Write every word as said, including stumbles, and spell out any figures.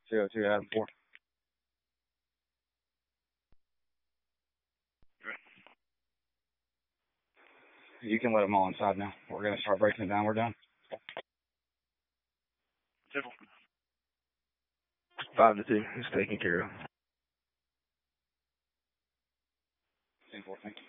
two oh two Adam four. You can let them all inside now. We're going to start breaking it down. We're done. Five to two. It's taken care of. ten four, thank you.